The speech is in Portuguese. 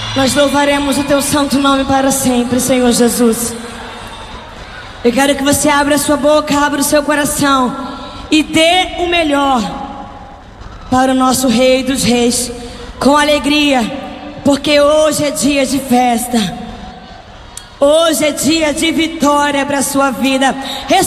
Nós louvaremos o teu santo nome para sempre, Senhor Jesus. Eu quero que você abra a sua boca, abra o seu coração e dê o melhor para o nosso Rei dos Reis, com alegria, porque hoje é dia de festa. Hoje é dia de vitória para a sua vida.